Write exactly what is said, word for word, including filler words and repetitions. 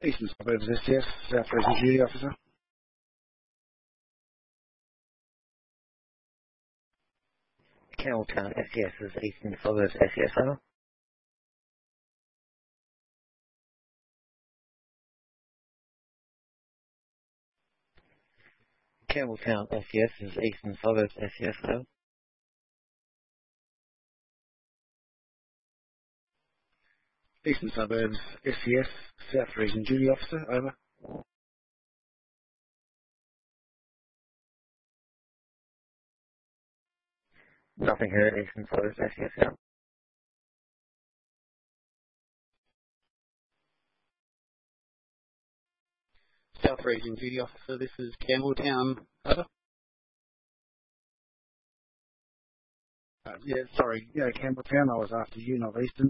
Eastern Suburbs S T S, South Region Duty Officer. Campbelltown S T S is Eastern Suburbs S T S, over. Campbelltown S T S is Eastern Suburbs S T S, over. Eastern Suburbs S T S, South Region Duty Officer, over. Nothing heard, Eastern Suburbs S T S, over. South Region Duty Officer, this is Campbelltown, over. Uh, yeah, sorry, yeah, Campbelltown, I was after you, not Eastern.